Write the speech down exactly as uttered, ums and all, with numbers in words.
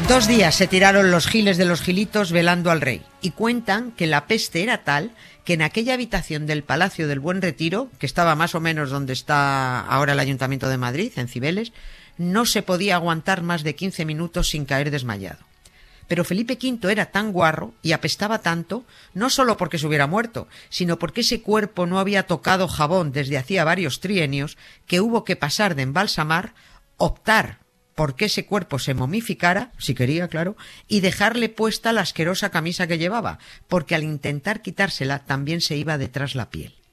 Dos días se tiraron los giles de los gilitos velando al rey y cuentan que la peste era tal que en aquella habitación del Palacio del Buen Retiro, que estaba más o menos donde está ahora el Ayuntamiento de Madrid, en Cibeles, no se podía aguantar más de quince minutos sin caer desmayado. Pero Felipe Quinto era tan guarro y apestaba tanto, no solo porque se hubiera muerto, sino porque ese cuerpo no había tocado jabón desde hacía varios trienios, que hubo que pasar de embalsamar, optar porque ese cuerpo se momificara, si quería, claro, y dejarle puesta la asquerosa camisa que llevaba, porque al intentar quitársela también se iba detrás la piel.